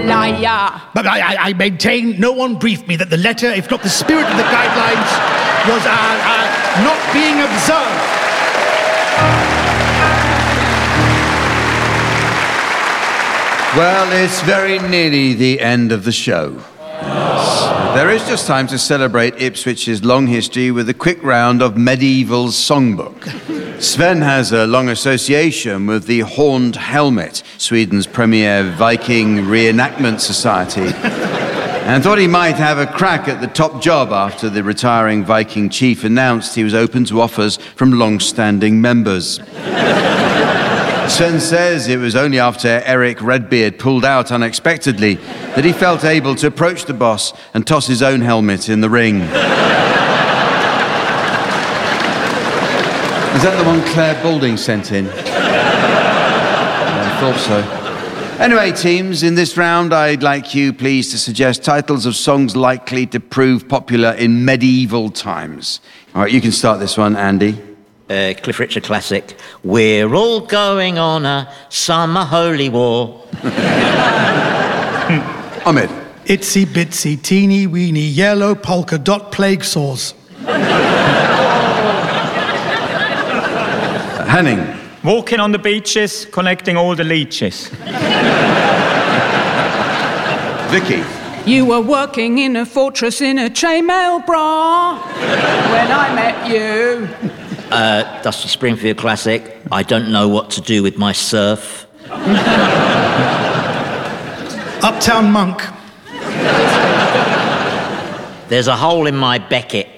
Liar. But I maintain no one briefed me that the letter, if not the spirit of the guidelines, was not being observed. Well, it's very nearly the end of the show. Yes. There is just time to celebrate Ipswich's long history with a quick round of medieval songbook. Sven has a long association with the Horned Helmet, Sweden's premier Viking reenactment society, and thought he might have a crack at the top job after the retiring Viking chief announced he was open to offers from long-standing members. Sven says it was only after Eric Redbeard pulled out unexpectedly that he felt able to approach the boss and toss his own helmet in the ring. Is that the one Claire Balding sent in? I thought so. Anyway, teams, in this round, I'd like you, please, to suggest titles of songs likely to prove popular in medieval times. All right, you can start this one, Andy. Cliff Richard classic. We're all going on a summer holy war. Ahmed. Itsy bitsy teeny weeny yellow polka dot plague sores. Henning. Walking on the beaches, collecting all the leeches. Vicky. You were working in a fortress in a chainmail bra when I met you. Dusty Springfield classic. I don't know what to do with my surf. Uptown Monk. There's a hole in my Beckett.